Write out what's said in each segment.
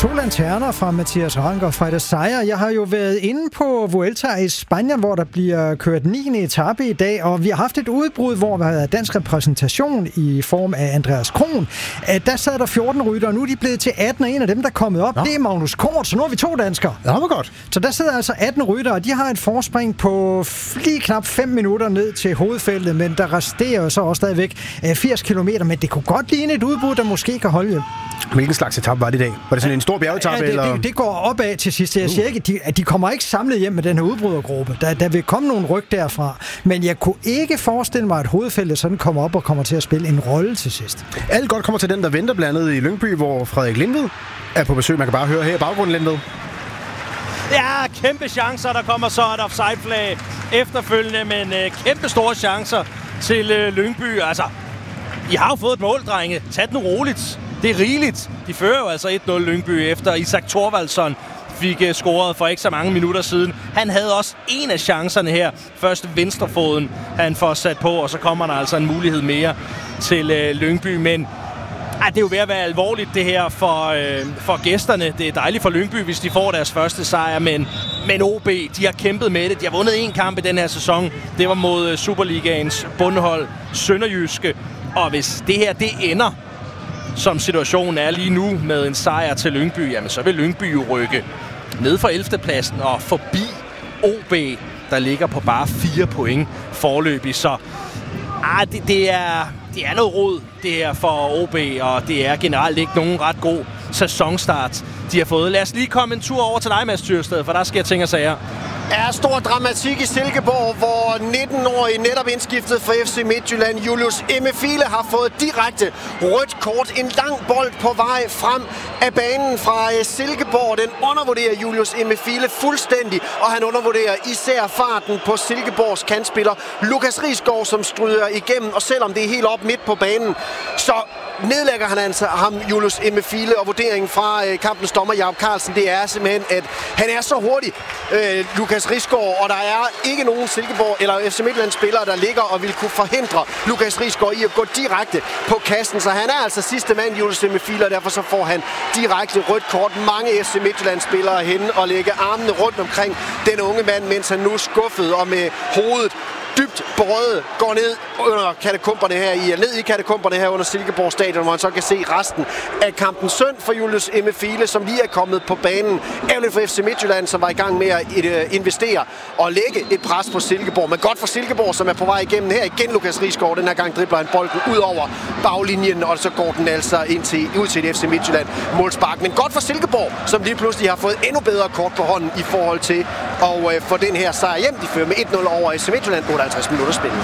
To lanterner fra Mathias Ranker fra det sejr. Jeg har jo været inde på Vuelta i Spanien, hvor der bliver kørt 9. etape i dag, og vi har haft et udbrud, hvor der har været dansk repræsentation i form af Andreas Kron. Der sad der 14 rytter, og nu er de blevet til 18, og en af dem, der er kommet op, det er Magnus Kort, så nu har vi 2 danskere. Ja, det var godt. Så der sidder altså 18 rytter, og de har et forspring på lige knap 5 minutter ned til hovedfeltet, men der resterer jo så også stadigvæk 80 kilometer, men det kunne godt ligne et udbrud, der måske kan holde hjem. Hvilken slags etape var det i dag? Var det sådan en stor bjergetape? Det går opad til sidst. Jeg siger ikke, at de kommer ikke samlet hjem med den her udbrydergruppe. Der vil komme nogle ryg derfra. Men jeg kunne ikke forestille mig, at hovedfeltet sådan kommer op og kommer til at spille en rolle til sidst. Alt godt kommer til den, der venter blandt andet i Lyngby, hvor Frederik Lindved er på besøg. Man kan bare høre her i baggrunden, Lindved. Ja, kæmpe chancer. Der kommer så et offside-flag efterfølgende, men kæmpe store chancer til Lyngby. Altså, I har jo fået et mål, drenge. Tag den roligt. Det er rigeligt. De fører jo altså 1-0 Lyngby efter Isak Thorvaldsson fik scoret for ikke så mange minutter siden. Han havde også en af chancerne her. Først venstrefoden, han får sat på, og så kommer der altså en mulighed mere til Lyngby. Men det er jo ved at være alvorligt det her for gæsterne. Det er dejligt for Lyngby, hvis de får deres første sejr, men OB, de har kæmpet med det. De har vundet en kamp i den her sæson. Det var mod Superligaens bundhold Sønderjyske. Og hvis det her, det ender, som situationen er lige nu med en sejr til Lyngby, jamen så vil Lyngby jo rykke ned fra 11. pladsen og forbi OB, der ligger på bare 4 point foreløbig. Så det er noget rod, det her for OB, og det er generelt ikke nogen ret god sæsonstart, de har fået. Lad os lige komme en tur over til dig, Mads Tyrsted, for der sker ting og sager. Er stor dramatik i Silkeborg, hvor 19-årige netop indskiftet for FC Midtjylland, Julius Emefile, har fået direkte rødt kort. En lang bold på vej frem af banen fra Silkeborg. Den undervurderer Julius Emefile fuldstændig, og han undervurderer især farten på Silkeborgs kantspiller Lukas Risgaard, som stryger igennem. Og selvom det er helt op midt på banen, så nedlægger han altså ham, Julius Emefile, og vurderingen fra kampens dommer Jakob Carlsen, det er simpelthen, at han er så hurtig, Lukas Risgaard, og der er ikke nogen Silkeborg eller FC Midtjylland spillere, der ligger og vil kunne forhindre Lukas Risgaard i at gå direkte på kassen. Så han er altså sidste mand, Julius Emefile, og derfor så får han direkte rødt kort. Mange FC Midtjylland spillere henne og lægge armene rundt omkring den unge mand, mens han nu skuffet og med hovedet dybt berøvet går ned i katakomberne her under Silkeborg Stadion, hvor man så kan se resten af kampen. Synd for Julius Emefile, som lige er kommet på banen. Ærgerligt for FC Midtjylland, som var i gang med at investere og lægge et pres på Silkeborg. Men godt for Silkeborg, som er på vej igennem her igen. Lukas Risgaard, den her gang dribler han bolden ud over baglinjen, og så går den altså ud til et FC Midtjylland målspark. Men godt for Silkeborg, som lige pludselig har fået endnu bedre kort på hånden i forhold til at få den her sejr hjem. De fører med 1-0 over FC Midtjylland. 58 minutter spillet.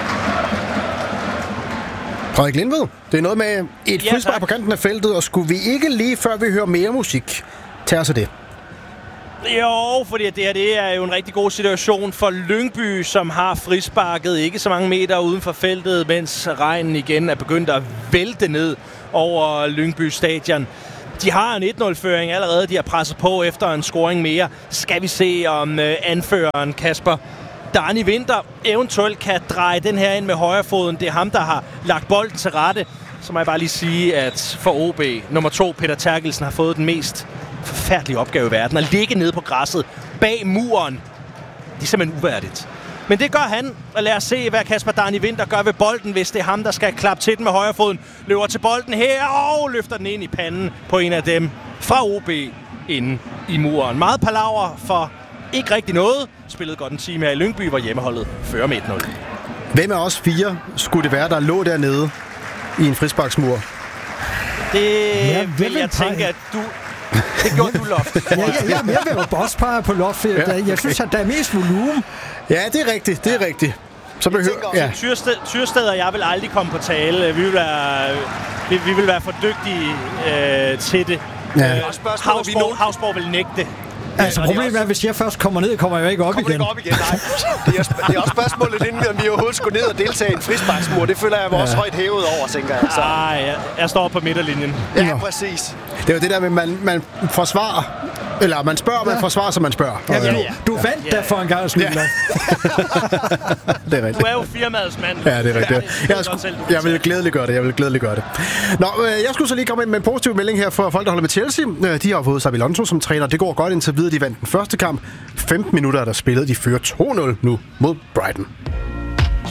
Frederik Lindved, det er noget med et frispark på kanten af feltet, og skulle vi ikke lige, før vi hører mere musik, tage os af det? Jo, fordi det er jo en rigtig god situation for Lyngby, som har frisparket ikke så mange meter uden for feltet, mens regnen igen er begyndt at vælte ned over Lyngby Stadion. De har en 1-0-føring allerede, de har presset på efter en scoring mere. Skal vi se, om anføreren Kasper Dani Winther eventuelt kan dreje den her ind med højrefoden. Det er ham, der har lagt bolden til rette. Så må jeg bare lige sige, at for OB, nummer 2, Peter Terkelsen, har fået den mest forfærdelige opgave i verden. At ligge nede på græsset bag muren. Det er simpelthen uværdigt. Men det gør han, og lad os se, hvad Kasper Dani Winther gør ved bolden, hvis det er ham, der skal klappe til den med højrefoden. Løber til bolden her og løfter den ind i panden på en af dem fra OB inde i muren. Meget palaver for ikke rigtig noget. Spillede godt en time her i Lyngby, hvor hjemmeholdet fører med 1-0. Hvem af os 4 skulle det være, der lå dernede i en frisparksmur? Det vil jeg tænke, at du... Det gjorde du, Loft. Jeg vil jo bosspeger på Loft. Jeg synes, at der er mest volumen. Ja, det er rigtigt. Så Tyrsted og jeg vil aldrig komme på tale. Vi vil være for dygtige til det. Ja. Havsborg vil nægte. Altså problemet er, at hvis jeg først kommer ned, kommer jeg ikke op igen. Nej. Det er også spørgsmålet, inden vi overhovedet skulle ned og deltage i en frisparksmur. Det føler jeg mig også højt hævet over, tænker jeg. Jeg står på midterlinjen. Ja, præcis. Det er jo det der med, man forsvarer Eller man spørger, man får svar, som man spørger. Du vandt da for en gang, Snyder. Det er rigtigt. Du er jo firmaets mand. Ja, det er rigtigt. Jeg vil glædeligt gøre det. Nå, jeg skulle så lige komme ind med en positiv melding her for folk, der holder med Chelsea. De har fået Xabi Alonso som træner. Det går godt indtil videre. De vandt den første kamp. 15 minutter er der spillet. De fører 2-0 nu mod Brighton.